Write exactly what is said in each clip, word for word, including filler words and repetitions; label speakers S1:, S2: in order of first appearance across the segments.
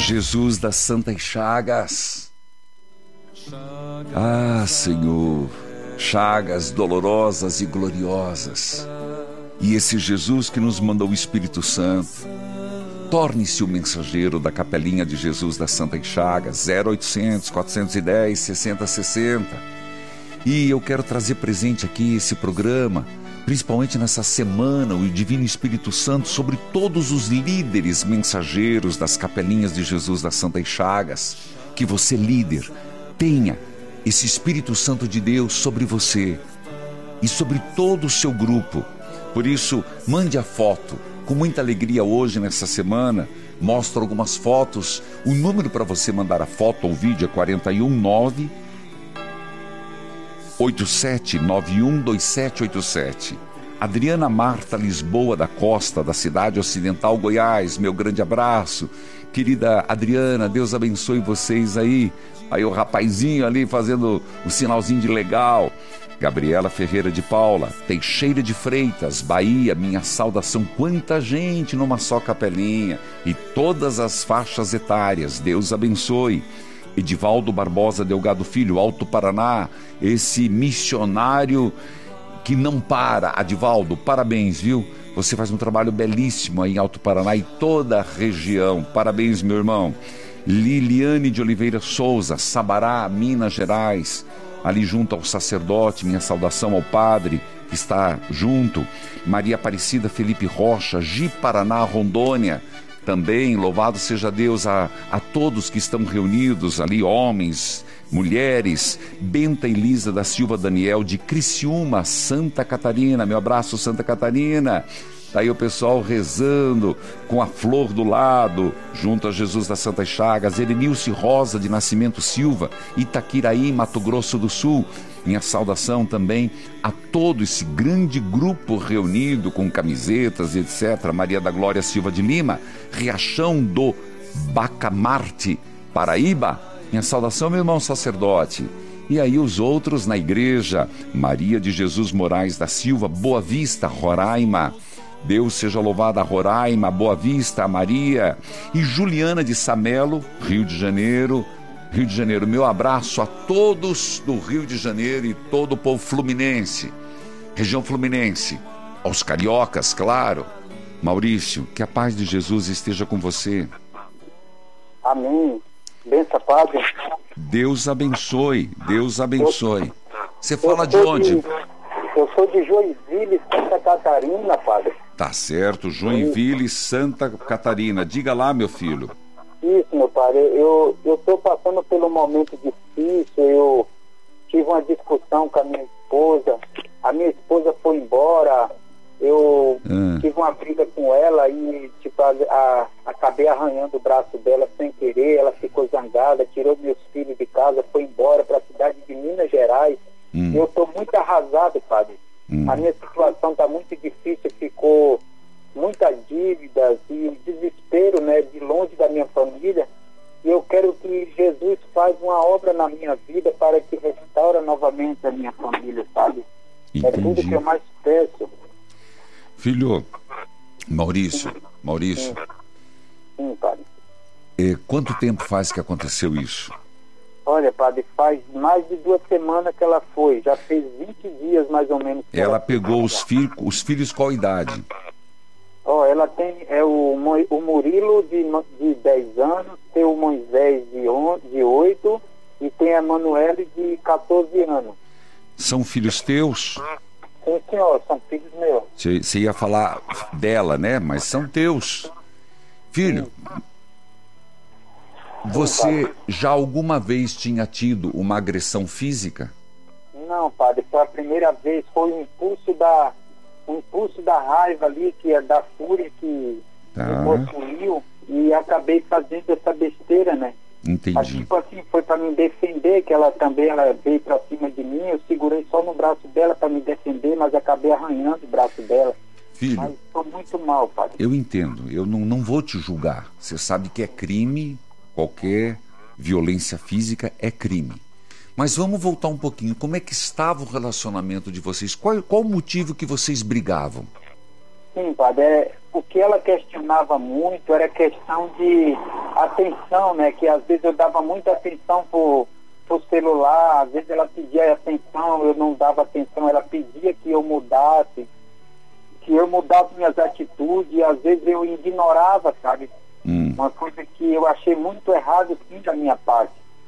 S1: Jesus das Santas Chagas. Ah, Senhor, chagas dolorosas e gloriosas. E esse Jesus que nos mandou o Espírito Santo, torne-se o mensageiro da capelinha de Jesus das Santas Chagas, zero oitocentos, quatrocentos e dez, sessenta sessenta. E eu quero trazer presente aqui esse programa, principalmente nessa semana, o Divino Espírito Santo, sobre todos os líderes mensageiros das capelinhas de Jesus das Santas Chagas. Que você, líder, tenha esse Espírito Santo de Deus sobre você e sobre todo o seu grupo. Por isso, mande a foto. Com muita alegria hoje, nessa semana, mostro algumas fotos. O número para você mandar a foto ou vídeo é quatro um nove, oito sete nove um, dois sete oito sete. Adriana Marta Lisboa da Costa, da cidade ocidental Goiás, meu grande abraço. Querida Adriana, Deus abençoe vocês aí. Aí o rapazinho ali fazendo o sinalzinho de legal. Gabriela Ferreira de Paula, Teixeira de Freitas, Bahia, minha saudação. Quanta gente numa só capelinha e todas as faixas etárias, Deus abençoe. Edivaldo Barbosa Delgado Filho, Alto Paraná, esse missionário que não para. Adivaldo, parabéns, viu? Você faz um trabalho belíssimo aí em Alto Paraná e toda a região. Parabéns, meu irmão. Liliane de Oliveira Souza, Sabará, Minas Gerais, ali junto ao sacerdote, minha saudação ao padre que está junto. Maria Aparecida Felipe Rocha, Ji Paraná, Rondônia, também, louvado seja Deus a, a todos que estão reunidos ali, homens, mulheres. Benta Elisa da Silva Daniel, de Criciúma, Santa Catarina, meu abraço, Santa Catarina. Tá aí o pessoal rezando com a flor do lado, junto a Jesus das Santas Chagas. Erenilce Rosa de Nascimento Silva, Itaquiraí, Mato Grosso do Sul. Minha saudação também a todo esse grande grupo reunido com camisetas, etcétera. Maria da Glória Silva de Lima, Riachão do Bacamarte, Paraíba. Minha saudação, meu irmão sacerdote. E aí os outros na igreja, Maria de Jesus Moraes da Silva, Boa Vista, Roraima. Deus seja louvado a Roraima, Boa Vista, a Maria. E Juliana de Samelo, Rio de Janeiro. Rio de Janeiro, meu abraço a todos do Rio de Janeiro e todo o povo fluminense, região fluminense, aos cariocas, claro. Maurício, que a paz de Jesus esteja com você.
S2: Amém. Benção, Padre.
S1: Deus abençoe, Deus abençoe. Você fala de onde?
S2: De, eu sou de Joinville, Santa Catarina, Padre.
S1: Tá certo, Joinville, Santa Catarina. Diga lá, meu filho.
S2: Isso, meu padre, eu estou passando por um momento difícil. Eu tive uma discussão com a minha esposa, a minha esposa foi embora, eu ah. tive uma briga com ela e tipo, a, a, acabei arranhando o braço dela sem querer. Ela ficou zangada, tirou meus filhos de casa, foi embora para a cidade de Minas Gerais. Hum. Eu estou muito arrasado, padre. Hum. A minha situação está muito difícil, ficou muitas dívidas e o desespero, né, de longe da minha família. E eu quero que Jesus faça uma obra na minha vida para que restaure novamente a minha família, sabe? Entendi. É tudo que eu mais peço.
S1: Filho, Maurício, Maurício.
S2: Sim, Sim padre.
S1: É, quanto tempo faz que aconteceu isso?
S2: Olha, padre, faz mais de duas semanas que ela foi. Já fez vinte dias, mais ou menos.
S1: Ela, ela pegou os, filho, os filhos qual idade?
S2: Ó, oh, ela tem é o, o Murilo de, de dez anos, tem o Moisés de, on, de oito e tem a Manuele de catorze anos.
S1: São filhos teus?
S2: Sim, senhor, são filhos meus.
S1: Você ia falar dela, né? Mas são teus. Filho, Sim. você já alguma vez tinha tido uma agressão física?
S2: Não, padre, foi a primeira vez. Foi o impulso da... o impulso da raiva ali, que é da fúria que
S1: tá.
S2: me possuiu, e acabei fazendo essa besteira, né?
S1: Entendi.
S2: Mas, tipo assim, foi para me defender, que ela também ela veio para cima de mim, eu segurei só no braço dela para me defender, mas acabei arranhando o braço dela.
S1: Filho,
S2: mas estou muito mal, padre.
S1: Eu entendo, eu não, não vou te julgar. Você sabe que é crime, qualquer violência física é crime. Mas vamos voltar um pouquinho. Como é que estava o relacionamento de vocês? Qual, qual o motivo que vocês brigavam?
S2: Sim, padre, é, o que ela questionava muito era questão de atenção, né? Que às vezes eu dava muita atenção pro, pro celular, às vezes ela pedia atenção, eu não dava atenção, ela pedia que eu mudasse, que eu mudasse minhas atitudes, e às vezes eu ignorava, sabe? Hum. Uma coisa que eu achei muito errado, sim, da minha parte.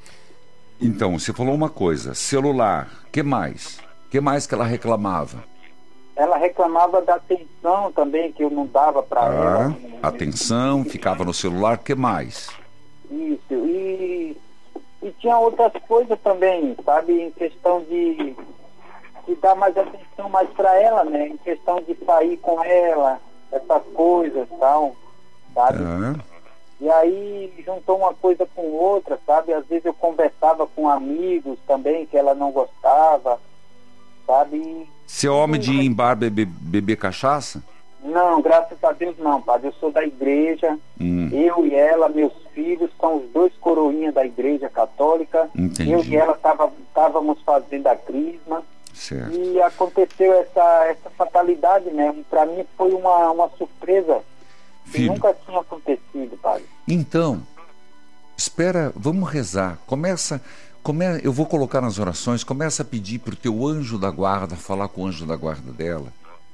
S1: Então, você falou uma coisa, celular, que mais? Que mais que ela reclamava?
S2: Ela reclamava da atenção também, que eu não dava para
S1: ah,
S2: ela.
S1: Atenção, ficava no celular, que mais?
S2: Isso, e, e tinha outras coisas também, sabe, em questão de, de dar mais atenção mais para ela, né, em questão de sair com ela, essas coisas, tal, sabe?
S1: Ah.
S2: E aí juntou uma coisa com outra, sabe? Às vezes eu conversava com amigos também que ela não gostava, sabe?
S1: Você é homem de ir em bar beber, beber cachaça?
S2: Não, graças a Deus não, padre. Eu sou da igreja, hum. eu e ela, meus filhos, são os dois coroinhas da igreja católica.
S1: Entendi.
S2: Eu e ela estávamos fazendo a crisma.
S1: Certo.
S2: E aconteceu essa, essa fatalidade, né? Para mim foi uma, uma surpresa.
S1: Filho,
S2: nunca tinha acontecido, padre.
S1: Então, espera, vamos rezar. Começa, come, eu vou colocar nas orações, começa a pedir para o teu anjo da guarda, falar com o anjo da guarda dela,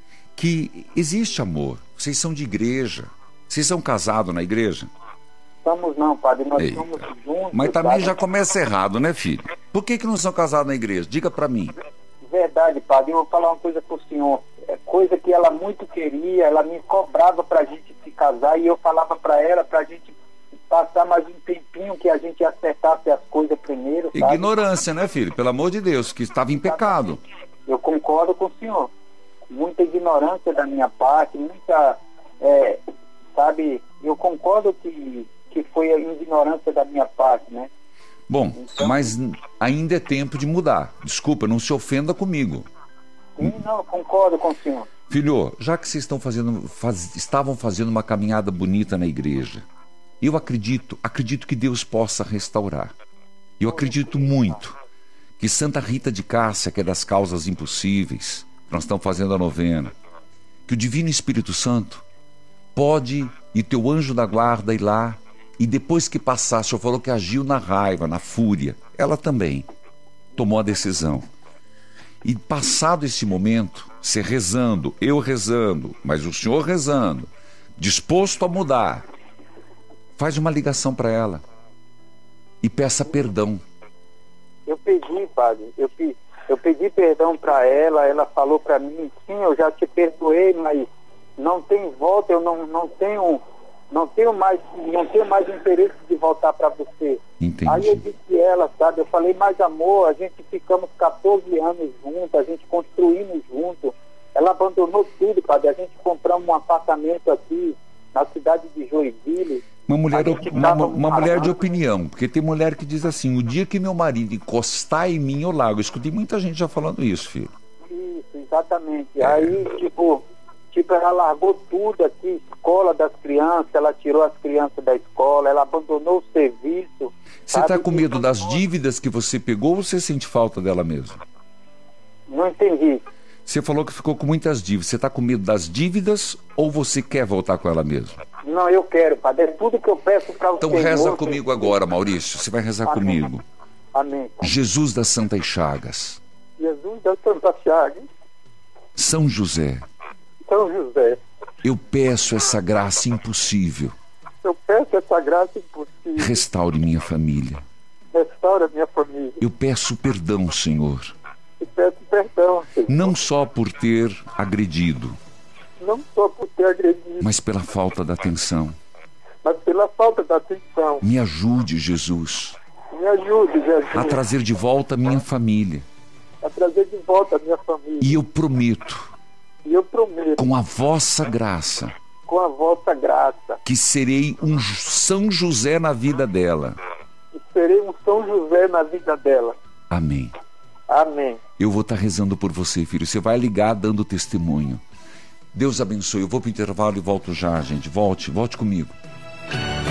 S1: que existe amor. Vocês são de igreja. Vocês são casados na igreja?
S2: Estamos não, padre. Nós
S1: Eita.
S2: somos juntos.
S1: Mas também
S2: padre.
S1: Já começa errado, né, filho? Por que que não são casados na igreja? Diga para mim.
S2: Verdade, padre. Eu vou falar uma coisa para o senhor. É coisa que ela muito queria, ela me cobrava para a gente se casar e eu falava para ela para a gente passar mais um tempinho, que a gente acertasse as coisas primeiro, sabe?
S1: Ignorância, né, filho? Pelo amor de Deus, que estava em pecado.
S2: Eu concordo com o senhor. Muita ignorância da minha parte, muita, é, sabe, eu concordo que, que foi a ignorância da minha parte, né?
S1: Bom,
S2: então,
S1: mas ainda é tempo de mudar. Desculpa, não se ofenda comigo.
S2: Sim, não, concordo com o senhor.
S1: Filho, já que vocês estão fazendo, faz, estavam fazendo uma caminhada bonita na igreja, eu acredito, acredito que Deus possa restaurar. Eu acredito muito que Santa Rita de Cássia, que é das causas impossíveis, nós estamos fazendo a novena, que o Divino Espírito Santo pode, e teu anjo da guarda ir lá, e depois que passar, o senhor falou que agiu na raiva, na fúria, ela também tomou a decisão. E passado esse momento, você rezando, eu rezando, mas o senhor rezando, disposto a mudar, faz uma ligação para ela e peça perdão.
S2: Eu pedi, padre, eu, pe, eu pedi perdão para ela, ela falou para mim, sim, eu já te perdoei, mas não tem volta, eu não, não tenho... Não tenho mais, não tenho mais interesse de voltar para você.
S1: Entendi.
S2: Aí eu disse ela, sabe, eu falei, mas amor, a gente ficamos catorze anos juntos, a gente construímos juntos. Ela abandonou tudo, padre, a gente compramos um apartamento aqui na cidade de Joinville.
S1: Uma mulher, uma, uma mulher de opinião, porque tem mulher que diz assim, o dia que meu marido encostar em mim, eu largo. Eu escutei muita gente já falando isso, filho.
S2: Isso, exatamente. É. Aí, tipo... Tipo, ela largou tudo aqui, escola das crianças, ela tirou as crianças da escola, ela abandonou o serviço.
S1: Você está com medo das dívidas que você pegou ou você sente falta dela mesmo?
S2: Não entendi.
S1: Você falou que ficou com muitas dívidas. Você está com medo das dívidas ou você quer voltar com ela mesmo?
S2: Não, eu quero, padre. É tudo que eu peço para o
S1: Então
S2: Senhor,
S1: reza comigo
S2: Senhor.
S1: Agora, Maurício. Você vai rezar
S2: Amém.
S1: Comigo.
S2: Amém.
S1: Jesus das Santas Chagas.
S2: Jesus das Santas Chagas.
S1: São José.
S2: São José.
S1: Eu peço essa graça impossível.
S2: Eu peço essa graça impossível.
S1: Restaure minha família.
S2: Restaura minha família.
S1: Eu peço perdão, Senhor.
S2: Eu peço perdão, Senhor.
S1: Não só por ter agredido.
S2: Não só por ter agredido.
S1: Mas pela falta da atenção.
S2: Mas pela falta da atenção.
S1: Me ajude, Jesus.
S2: Me ajude, Jesus.
S1: A trazer de volta a minha família.
S2: A trazer de volta a minha família.
S1: E eu prometo.
S2: E eu prometo,
S1: com a vossa graça,
S2: com a vossa graça,
S1: que serei um São José na vida dela.
S2: Que serei um São José na vida dela.
S1: Amém.
S2: Amém.
S1: Eu vou estar rezando por você, filho. Você vai ligar dando testemunho. Deus abençoe. Eu vou para o intervalo e volto já, gente. Volte, volte comigo.